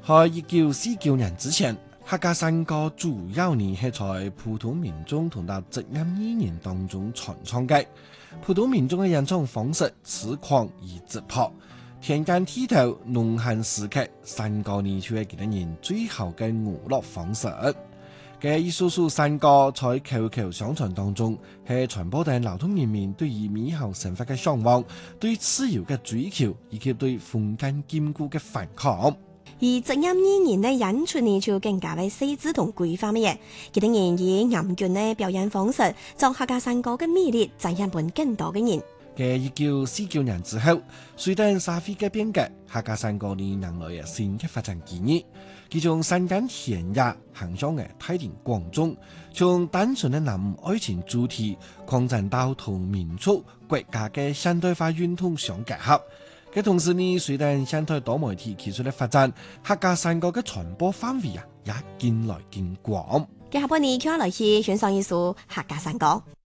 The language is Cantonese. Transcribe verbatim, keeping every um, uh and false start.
在一九四九年之前，客家山歌主要呢係在普通民眾同到職業藝人當中傳唱嘅。普通民眾嘅演唱方式粗獷而直樸，田間地頭農閒時刻，山歌呢就係幾多人最後嘅娛樂方式。嘅一首首山歌在口口相傳當中，係傳播緊勞動人民對於美好生活嘅向往、對自由嘅追求，以及對封建禁錮嘅反抗。 而職業藝人呢演出呢就更加嘅細緻同規範嘅嘢，幾多人以嚴峻嘅表演方式，將客家山歌嘅魅力展現俾更多嘅人。 嘅一九四九年之後，隨住社會嘅變革，客家山歌呢迎來嘅新嘅發展機遇。佢從山間田野行向嘅太平廣眾，從單純嘅男女愛情主題擴展到同民族國家嘅現代化運動相結合。嘅同時呢，隨住現代多媒體技術嘅發展，客家山歌嘅傳播範圍啊也漸來漸廣。 嘅下半年，佢來去選上一首客家山歌。